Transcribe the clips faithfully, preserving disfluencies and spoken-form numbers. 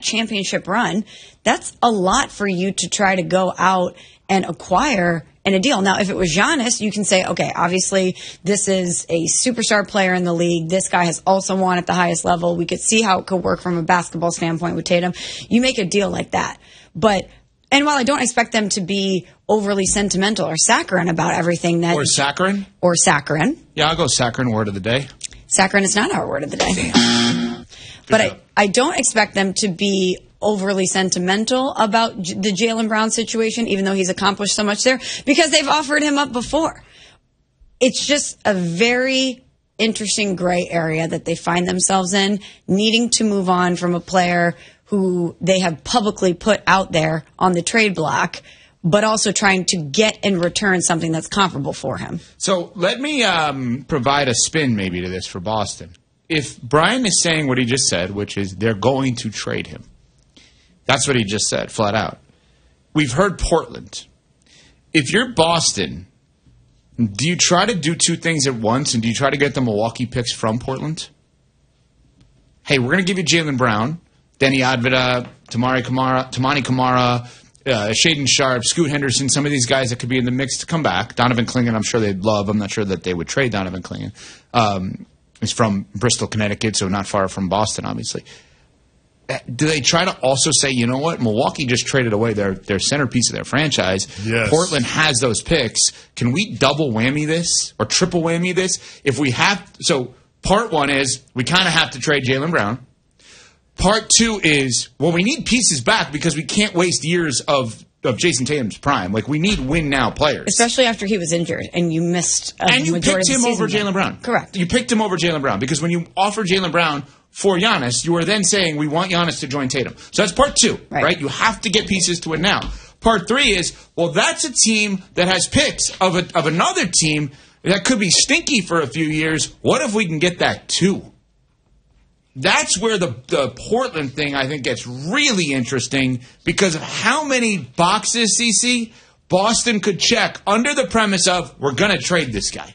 championship run, that's a lot for you to try to go out and acquire in a deal. Now, if it was Giannis, you can say, okay, obviously this is a superstar player in the league. This guy has also won at the highest level. We could see how it could work from a basketball standpoint with Tatum. You make a deal like that. But, and while I don't expect them to be overly sentimental or saccharine about everything that... Or saccharine? Or saccharine. Yeah, I'll go saccharine word of the day. Saccharine is not our word of the day. Damn. But I, I don't expect them to be overly sentimental about J- the Jaylen Brown situation, even though he's accomplished so much there, because they've offered him up before. It's just a very interesting gray area that they find themselves in, needing to move on from a player who they have publicly put out there on the trade block, but also trying to get in return something that's comparable for him. So let me um, provide a spin maybe to this for Boston. If Brian is saying what he just said, which is they're going to trade him, that's what he just said, flat out. We've heard Portland. If you're Boston, do you try to do two things at once, and do you try to get the Milwaukee picks from Portland? Hey, we're going to give you Jaylen Brown, Denny Advida, Tamari Kamara, Tamani Kamara, uh, Shaden Sharp, Scoot Henderson, some of these guys that could be in the mix to come back. Donovan Clingan, I'm sure they'd love. I'm not sure that they would trade Donovan Clingan. Um, he's from Bristol, Connecticut, so not far from Boston, obviously. Do they try to also say, you know what, Milwaukee just traded away their, their centerpiece of their franchise. Yes. Portland has those picks. Can we double whammy this or triple whammy this? If we have, so part one is we kind of have to trade Jaylen Brown. Part two is, well, we need pieces back because we can't waste years of, of Jason Tatum's prime. Like, we need win-now players. Especially after he was injured and you missed a And you majority picked of the him over season. Jaylen Brown. Correct. You picked him over Jaylen Brown because when you offer Jaylen Brown for Giannis, you are then saying we want Giannis to join Tatum. So that's part two, right. right? You have to get pieces to it now. Part three is, well, that's a team that has picks of a, of another team that could be stinky for a few years. What if we can get that too? That's where the, the Portland thing, I think, gets really interesting because of how many boxes, C C, Boston could check under the premise of we're going to trade this guy.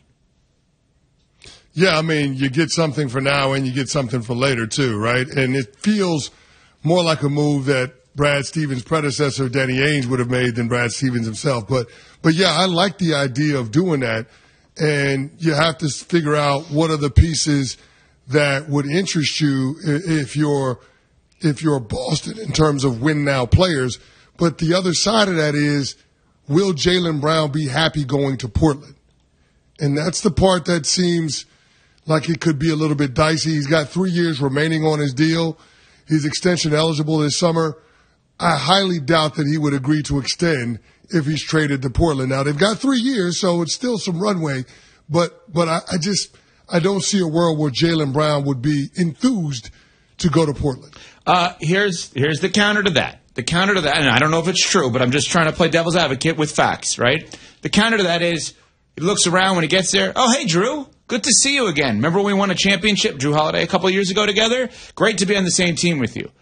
Yeah, I mean, you get something for now and you get something for later, too, right? And it feels more like a move that Brad Stevens' predecessor, Danny Ainge, would have made than Brad Stevens himself. But, but yeah, I like the idea of doing that. And you have to figure out what are the pieces that would interest you if you're if you're Boston in terms of win-now players. But the other side of that is, will Jaylen Brown be happy going to Portland? And that's the part that seems like it could be a little bit dicey. He's got three years remaining on his deal. He's extension eligible this summer. I highly doubt that he would agree to extend if he's traded to Portland. Now, they've got three years, so it's still some runway. But but I, I just I don't see a world where Jaylen Brown would be enthused to go to Portland. Uh, here's here's the counter to that. The counter to that, and I don't know if it's true, but I'm just trying to play devil's advocate with facts, right? The counter to that is he looks around when he gets there. Oh, hey, Drew. Good to see you again. Remember when we won a championship, Drew Holiday, a couple of years ago together? Great to be on the same team with you.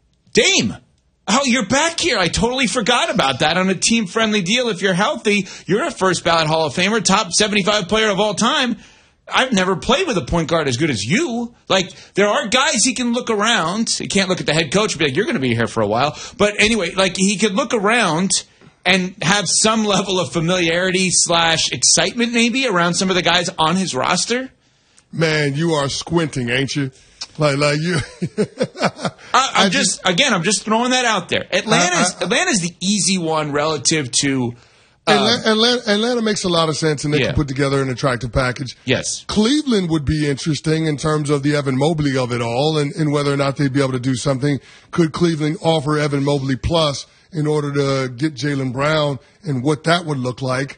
Dame, oh, you're back here. I totally forgot about that on a team-friendly deal. If you're healthy, you're a first-ballot Hall of Famer, top seventy-five player of all time. I've never played with a point guard as good as you. Like, there are guys he can look around. He can't look at the head coach and be like, you're going to be here for a while. But anyway, like, he could look around and have some level of familiarity slash excitement maybe around some of the guys on his roster. Man, you are squinting, ain't you? Like, like you. I, I'm I just, just, again, I'm just throwing that out there. Atlanta's, I, I, Atlanta's the easy one relative to. Uh, Atlanta, Atlanta makes a lot of sense, and they yeah. can put together an attractive package. Yes. Cleveland would be interesting in terms of the Evan Mobley of it all, and, and whether or not they'd be able to do something. Could Cleveland offer Evan Mobley plus in order to get Jaylen Brown and what that would look like?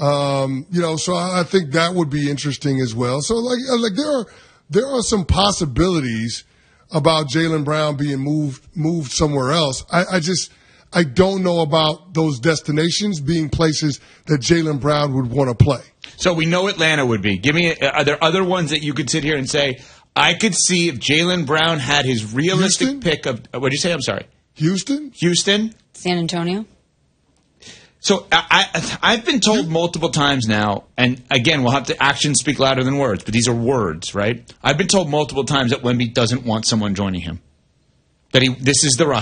Um, you know, so I think that would be interesting as well. So, like, like there are there are some possibilities about Jaylen Brown being moved moved somewhere else. I, I just. I don't know about those destinations being places that Jaylen Brown would want to play. So we know Atlanta would be. Give me. Are there other ones that you could sit here and say, I could see if Jaylen Brown had his realistic Houston? pick of. What did you say? I'm sorry. Houston? Houston? San Antonio? So I, I, I've been told multiple times now, and again, we'll have to actions speak louder than words, but these are words, right? I've been told multiple times that Wemby doesn't want someone joining him. That he, this is the